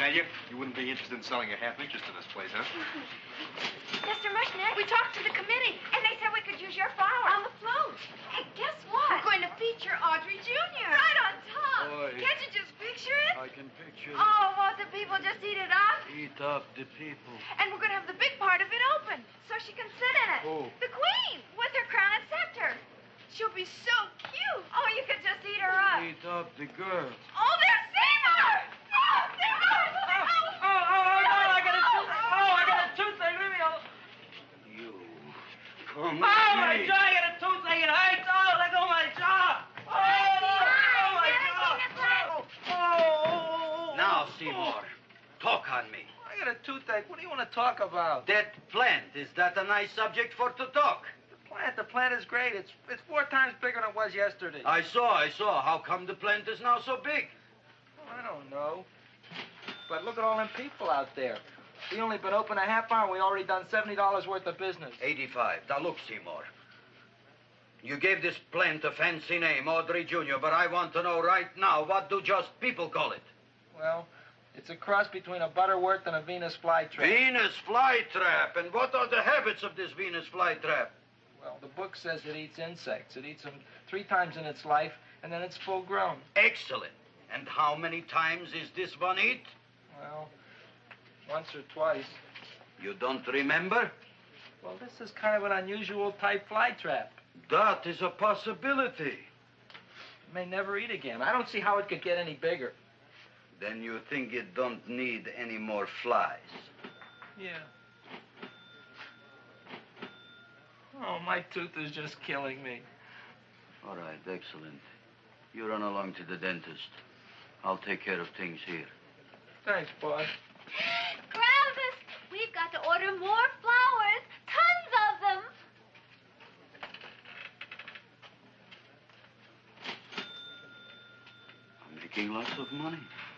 Tanya, you wouldn't be interested in selling a half interest in this place, huh? Mr. Mushnick, we talked to the committee, and they said we could use your flour on the float. Hey, guess what? We're going to feature Audrey Jr. Right on top. Boy. Can't you just picture it? I can picture it. Oh, won't the people just eat it up? Eat up the people. And we're going to have the big part of it open, so she can sit in it. Who? The queen, with her crown and scepter. She'll be so cute. Oh, you could just eat her up. Eat up the girls. Oh, there's Seymour! Oh, Seymour! I got a toothache. Leave me alone. You. Come Oh, with my me. jaw, I got a toothache. It hurts. Oh, let go of my jaw. Oh, my jaw. Oh. Now, Seymour, talk on me. I got a toothache. What do you want to talk about? That plant, is that a nice subject for to talk? The plant is great. It's 4 times bigger than it was yesterday. I saw. How come the plant is now so big? I don't know. But look at all them people out there. We only been open a half hour, and we already done $70 worth of business. 85. Now, look, Seymour. You gave this plant a fancy name, Audrey Jr., but I want to know right now, what do just people call it? Well, it's a cross between a Butterworth and a Venus flytrap. Venus flytrap. And what are the habits of this Venus flytrap? Well, the book says it eats insects. It eats them 3 times in its life, and then it's full grown. Excellent. And how many times is this one eat? Well, once or twice. You don't remember? Well, this is kind of an unusual type flytrap. That is a possibility. It may never eat again. I don't see how it could get any bigger. Then you think it don't need any more flies? Yeah. Oh, my tooth is just killing me. All right, excellent. You run along to the dentist. I'll take care of things here. Thanks, boy. Gravis, we've got to order more flowers. Tons of them. I'm making lots of money.